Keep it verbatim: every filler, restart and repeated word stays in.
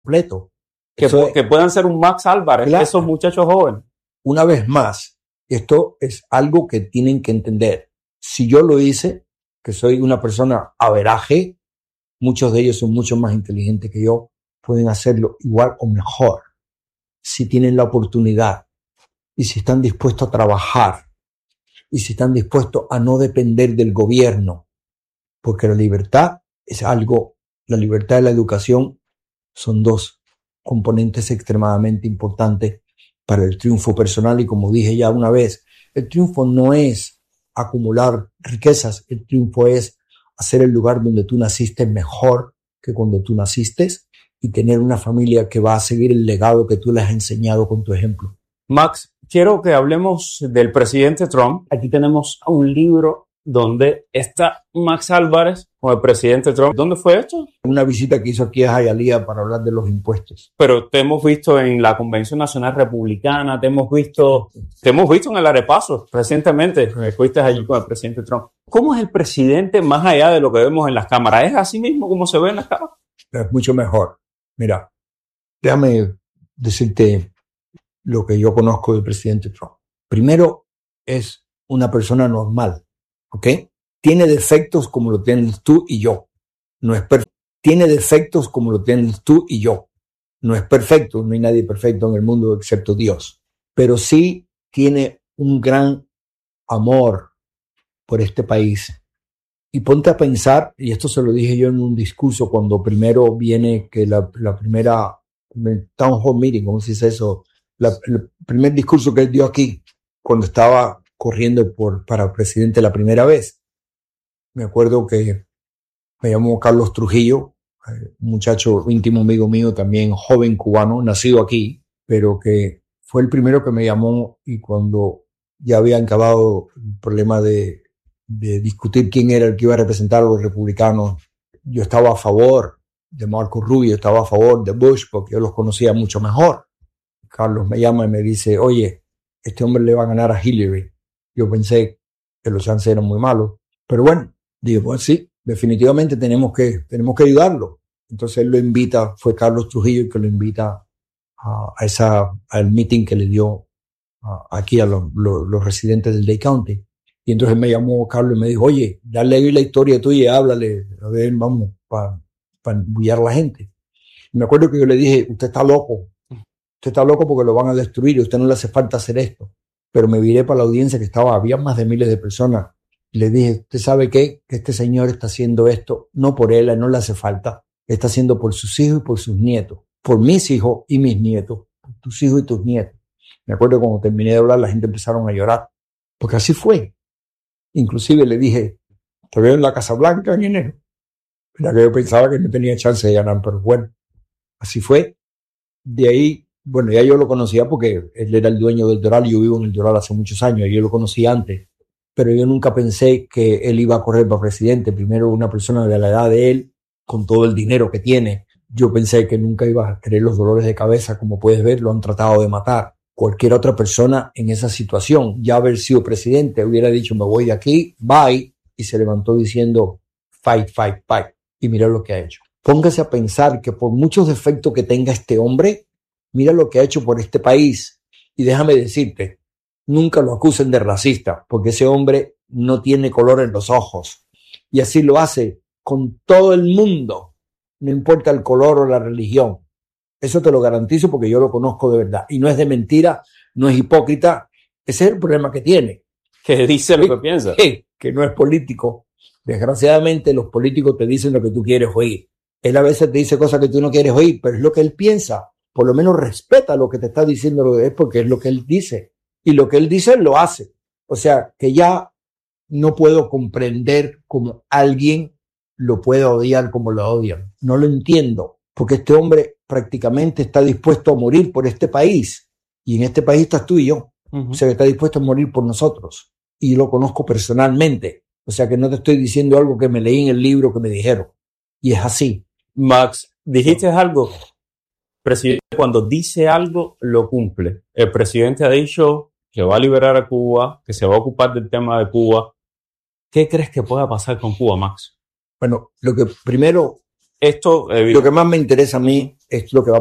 completo. Que, Eso es, que puedan ser un Max Álvarez, claro, esos muchachos jóvenes. Una vez más, esto es algo que tienen que entender. Si yo lo hice, que soy una persona averaje, muchos de ellos son mucho más inteligentes que yo, pueden hacerlo igual o mejor si tienen la oportunidad y si están dispuestos a trabajar y si están dispuestos a no depender del gobierno, porque la libertad es algo, la libertad y la educación son dos componentes extremadamente importantes para el triunfo personal. Y como dije ya una vez, el triunfo no es acumular riquezas, el triunfo es hacer el lugar donde tú naciste mejor que cuando tú naciste y tener una familia que va a seguir el legado que tú les has enseñado con tu ejemplo. Max, quiero que hablemos del presidente Trump. Aquí tenemos un libro donde está Max Álvarez con el presidente Trump. ¿Dónde fue esto? Una visita que hizo aquí a Hialeah para hablar de los impuestos. Pero te hemos visto en la Convención Nacional Republicana, te hemos visto, te hemos visto en el Arepaso recientemente, que fuiste allí con el presidente Trump. ¿Cómo es el presidente más allá de lo que vemos en las cámaras? ¿Es así mismo como se ve en las cámaras? Es mucho mejor. Mira, déjame decirte lo que yo conozco del presidente Trump. Primero, es una persona normal. ¿Ok? Tiene defectos como lo tienes tú y yo. No es perfecto. Tiene defectos como lo tienes tú y yo. No es perfecto. No hay nadie perfecto en el mundo excepto Dios. Pero sí tiene un gran amor por este país. Y ponte a pensar, y esto se lo dije yo en un discurso cuando primero viene que la, la primera town hall meeting, ¿cómo se dice eso? La, el primer discurso que él dio aquí, cuando estaba corriendo por, para presidente la primera vez. Me acuerdo que me llamó Carlos Trujillo, un muchacho íntimo amigo mío, también joven cubano, nacido aquí, pero que fue el primero que me llamó y cuando ya habían acabado el problema de, de discutir quién era el que iba a representar a los republicanos, yo estaba a favor de Marco Rubio, estaba a favor de Bush porque yo los conocía mucho mejor. Carlos me llama y me dice, oye, este hombre le va a ganar a Hillary. Yo pensé que los chances eran muy malos, pero bueno, digo, pues sí, definitivamente tenemos que, tenemos que ayudarlo. Entonces él lo invita, fue Carlos Trujillo el que lo invita a, a esa, al meeting que le dio a, aquí a los, los, los residentes del Dade County. Y entonces me llamó Carlos y me dijo, oye, ya leí la historia tuya y háblale, a ver, vamos, para pa embullar a la gente. Y me acuerdo que yo le dije, usted está loco, usted está loco porque lo van a destruir, a usted no le hace falta hacer esto. Pero me viré para la audiencia que estaba, había más de miles de personas. Y le dije, ¿usted sabe qué? Que este señor está haciendo esto, no por él, no le hace falta. Está haciendo por sus hijos y por sus nietos. Por mis hijos y mis nietos. Por tus hijos y tus nietos. Me acuerdo que cuando terminé de hablar, la gente empezaron a llorar. Porque así fue. Inclusive le dije, te veo en la Casa Blanca en enero. Mira que yo pensaba que no tenía chance de ganar, pero bueno, así fue. De ahí, bueno, ya yo lo conocía porque él era el dueño del Doral, yo vivo en el Doral hace muchos años, y yo lo conocí antes, pero yo nunca pensé que él iba a correr para presidente. Primero, una persona de la edad de él, con todo el dinero que tiene, yo pensé que nunca iba a tener los dolores de cabeza, como puedes ver, lo han tratado de matar. Cualquier otra persona en esa situación, ya haber sido presidente, hubiera dicho, me voy de aquí, bye, y se levantó diciendo, fight, fight, fight, y mira lo que ha hecho. Póngase a pensar que por muchos defectos que tenga este hombre, mira lo que ha hecho por este país. Y déjame decirte, nunca lo acusen de racista, porque ese hombre no tiene color en los ojos. Y así lo hace con todo el mundo, no importa el color o la religión. Eso te lo garantizo porque yo lo conozco de verdad. Y no es de mentira, no es hipócrita. Ese es el problema que tiene. Que dice lo que piensa. Que, que no es político. Desgraciadamente los políticos te dicen lo que tú quieres oír. Él a veces te dice cosas que tú no quieres oír, pero es lo que él piensa. Por lo menos respeta lo que te está diciendo lo que es, porque es lo que él dice. Y lo que él dice, lo hace. O sea, que ya no puedo comprender cómo alguien lo puede odiar como lo odian. No lo entiendo, porque este hombre prácticamente está dispuesto a morir por este país. Y en este país estás tú y yo. Uh-huh. O sea, que está dispuesto a morir por nosotros. Y lo conozco personalmente. O sea, que no te estoy diciendo algo que me leí en el libro que me dijeron. Y es así. Max, dijiste algo. El presidente, cuando dice algo, lo cumple. El presidente ha dicho que va a liberar a Cuba, que se va a ocupar del tema de Cuba. ¿Qué crees que pueda pasar con Cuba, Max? Bueno, lo que primero, esto, eh, lo que más me interesa a mí es lo que va